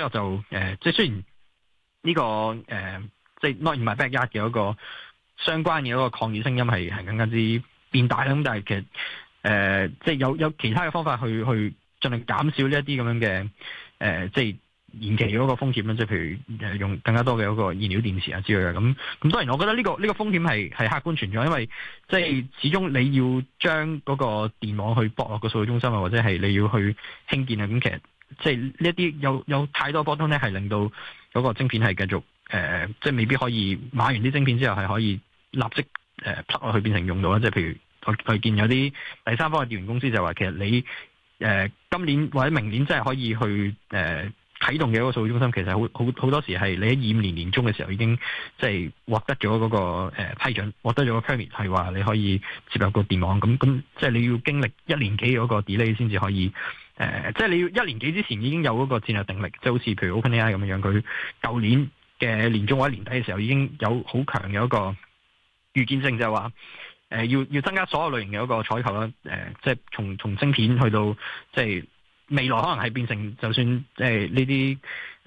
我就即係雖然呢個即係 not in my backyard 嘅嗰個相關嘅嗰個抗議聲音係更加之變大啦，咁但係其實即係有其他嘅方法去盡量減少呢一啲咁樣嘅即係延期嗰個風險啦，即係譬如用更加多嘅嗰個燃料電池啊之類嘅，咁當然我覺得呢個風險係客觀存在，因為即係始終你要將嗰個電網去駁落個數據中心啊，或者係你要去興建啊，咁其實即係呢一啲有太多波動咧，係令到嗰個晶片係繼續即係未必可以買完啲晶片之後係可以立即plug落去變成用到啦，即係譬如我見有啲第三方嘅電源公司就話，其實你今年或者明年真係可以去啟動嘅一個數據中心，其實好多時係你喺25年年中嘅時候已經即係獲得咗嗰個批准，獲得咗個 permit 係話你可以接入個電網，咁即係你要經歷1年幾嗰個 delay 先至可以即係你要1年幾之前已經有嗰個戰略定力，即係好似譬如 OpenAI 咁樣，佢舊年嘅年中或者年底嘅時候已經有好強嘅一個預見性，就係話要增加所有類型嘅一個採購啦，即係從晶片去到即係未來可能係變成就算即係呢啲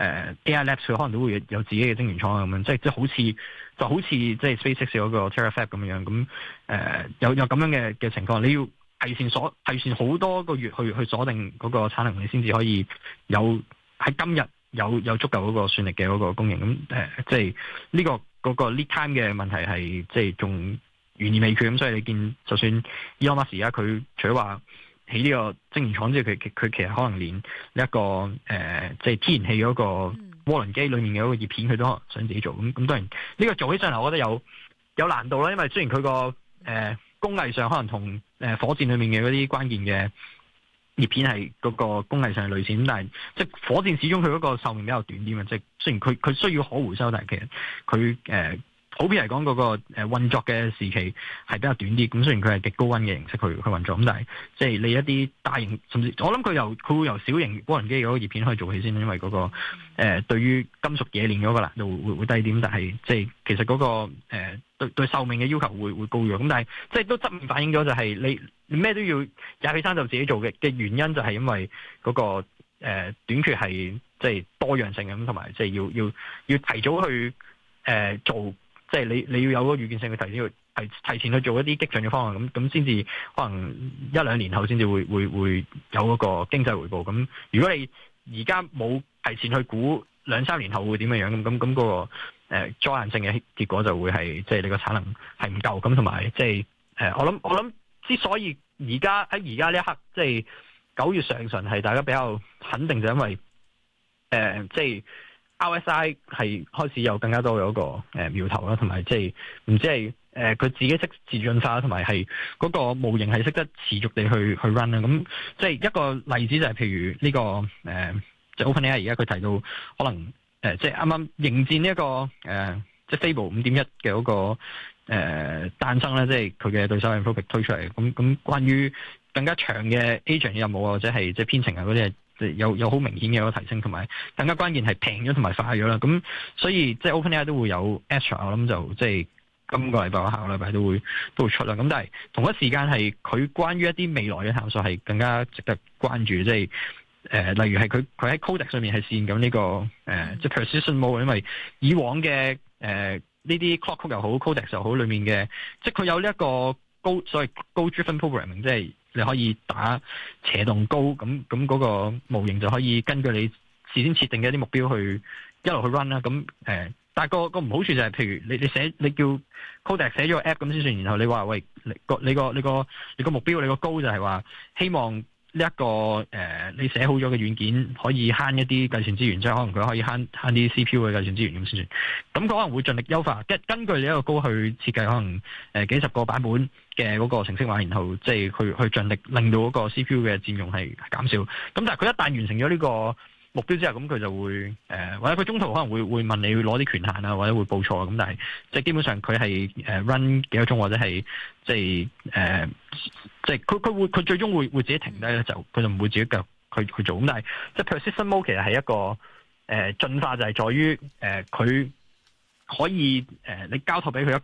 AI Labs 佢可能都會有自己嘅晶圓廠咁樣，即係好似即係 SpaceX 嗰個 Terafab 咁樣，咁有咁樣嘅情況，你要提前好多個月去鎖定嗰個產能，你先至可以有喺今日有足夠嗰個算力嘅嗰個供應，咁即係呢個嗰個 lead time 嘅問題係即係仲懸而未決，咁所以你見就算 Elon Musk 而家佢除咗話起呢個晶圓廠之外，佢其實可能連呢一個即係天然氣嗰個渦輪機裏面嘅嗰個葉片，佢都想自己做。咁當然呢個做起上嚟，我覺得有難度啦。因為雖然佢個工藝上可能同火箭裏面嘅嗰啲關鍵嘅葉片係嗰個工藝上係類似，咁但係即係火箭始終佢嗰個壽命比較短啲嘛。即係雖然佢需要可回收，但係其實佢普遍嚟講，嗰個運作嘅時期係比較短啲，咁雖然佢係極高溫嘅形式去運作，咁但係即係你一啲大型，甚至我諗佢會由小型渦輪機嗰個葉片可以做起先，因為嗰個對於金屬冶煉嗰個難度會低啲，但係即係其實嗰個對壽命嘅要求會高咗，咁但係即係都側面反映咗就係你咩都要廿起生就自己做嘅原因，就係因為嗰個短缺係即係多樣性咁，同埋即係要提早去做。即係你要有個預見性去提前去做一啲激進嘅方案，咁先至可能1-2年後先至會有嗰個經濟回報。咁如果你而家冇提前去估2-3年後會點樣咁嗰個災難性嘅結果就會係即係你個產能係唔夠咁，同埋即係我諗之所以而家呢一刻即係9月上旬係大家比較肯定，就因為即係。RSI 係開始有更加多嘅嗰個苗頭啦，同埋即係唔知係佢自己識自進化，同埋係嗰個模型係識得持續地去 run 啦。咁即係一個例子就係譬如呢個即係 OpenAI 而家佢提到可能即係啱啱迎戰呢一個即係 Fable 5.1嘅嗰個誕生啦，即係佢嘅對手 Anthropic 推出嚟。咁關於更加長嘅 agent 嘅任務啊，或者係即係編程啊嗰啲係。有好明顯嘅一個提升，同埋更加關鍵係平咗同埋快咗啦。咁所以即係 OpenAI 都會有 Astra， 我諗就即係今個禮拜或下個禮拜都會出啦。咁但係同一時間係佢關於一啲未來嘅探索係更加值得關注，即係例如係佢喺 Codex 上面係試驗緊呢個即係 Persistent Mode， 因為以往嘅呢啲 Clock Code 又好 Codex 又好裏面嘅，即係佢有呢一個所謂 Goal-driven programming， 即係你可以打斜動高，咁嗰個模型就可以根據你事先設定嘅一啲目標去一路去 run 啦。咁但係個唔好處就係，譬如你叫 Codex 寫咗個 app 咁先算，然後你話喂你個目標你個高就係話希望呢一個你寫好咗嘅軟件可以慳一啲計算資源，即係可能佢可以慳啲 CPU 嘅計算資源咁先算。咁佢可能會盡力優化，根據你一個高去設計，可能幾十個版本嘅嗰個程式碼，然後即係去盡力令到嗰個 CPU 嘅佔用係減少。咁但係佢一旦完成咗呢個目標之後，咁佢就會或者佢中途可能會問你攞啲權限啊，或者會報錯。咁但係即係基本上佢係run 幾個鐘，或者係即係即係佢最終會自己停低咧，佢就唔會自己繼續去做。咁但係即係 persistent mode 其實係一個進化，就係在於佢可以你交託俾佢一個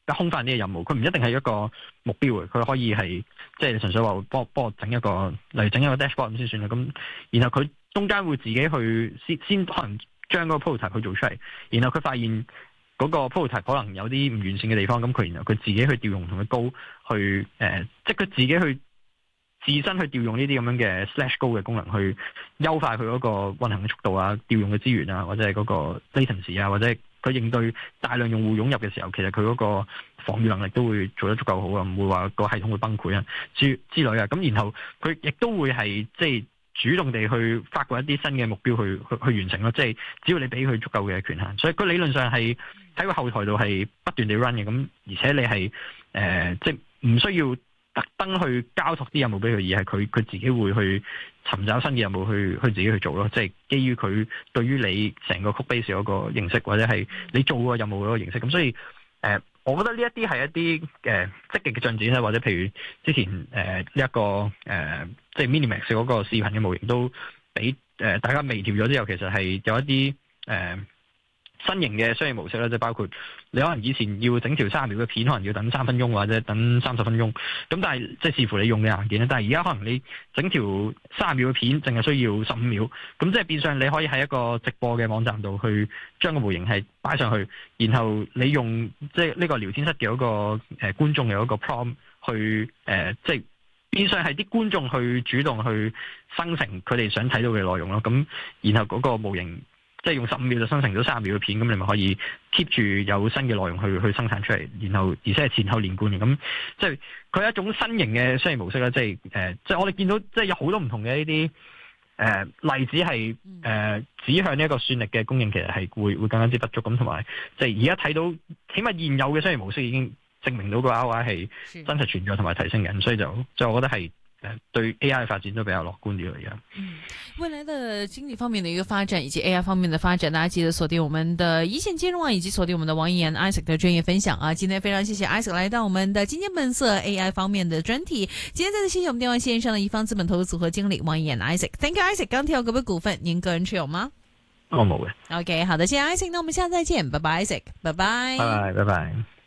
空泛啲嘅任務，佢唔一定係一個目標嘅，佢可以係即係純粹話幫我整一個，例如整一個 dashboard 咁先算啦。咁然後佢中間會自己去先可能將嗰個 prototype 去做出嚟，然後佢發現嗰個 prototype 可能有啲唔完善嘅地方，咁然後佢自己去調用同佢高去即係佢自己去自身去調用呢啲咁樣嘅 /Go 嘅功能去優化佢嗰個運行嘅速度啊、調用嘅資源啊，或者係嗰個 latency 啊，或者佢應對大量用戶湧入嘅時候，其實佢嗰個防禦能力都會做得足夠好啊，唔會話個系統會崩潰啊之類啊。咁然後佢亦都會係即係主動地去發掘一啲新嘅目標去完成咯。即係只要你俾佢足夠嘅權限，所以佢理論上係喺個後台度係不斷地 run 嘅。咁而且你係即係唔需要特登去交託啲任務俾佢，而係佢自己會去尋找新嘅任務去自己去做咯。即係基於佢對於你成個 code base 嗰個認識，或者係你做個任務嗰個認識。咁所以我覺得呢一啲係一啲積極嘅進展啦。或者譬如之前呢一個即係 Minimax 嗰個視頻嘅模型都俾大家微調咗之後，其實係有一啲新型嘅商業模式咧，即係包括你可能以前要整條30秒嘅片，可能要等3分鐘或者等30分鐘。咁但係即係視乎你用嘅硬件咧。但係而家可能你整條30秒嘅片，淨係需要15秒。咁即係變相你可以喺一個直播嘅網站度去將個模型係擺上去，然後你用即係呢個聊天室嘅嗰個觀眾嘅嗰個 prompt 去即係變相係啲觀眾去主動去生成佢哋想睇到嘅內容咯。咁然後嗰個模型即係用15秒就生成咗30秒嘅片，咁你咪可以 keep 住有新嘅內容去生產出嚟，然後而且係前後連貫嘅。咁即係佢係一種新型嘅商業模式啦。即係即係我哋見到即係有好多唔同嘅呢啲例子係指向呢一個算力嘅供應其實係會更加之不足。咁同埋即係而家睇到起碼現有嘅商業模式已經證明到個 ROI 係真實存在同埋提升緊，所以就我覺得係對 AI 嘅發展都比較樂觀啲嚟嘅。 未來的經濟方面的一個發展以及 AI 方面的發展，大家記得鎖定我們的一線金融網以及鎖定我們的王逸研 Isaac 的專業分享啊！今天非常謝謝 Isaac 來到我們的今天本色 AI 方面的專題。今天再次謝謝我們電話線上的一方資本投資組合經理王逸研 Isaac。Thank you Isaac。剛提到嗰筆股份，您個人持有嗎？ 我冇嘅。 OK，好的，謝謝 Isaac，那我們下次再見，拜拜 Isaac，拜拜。 拜拜。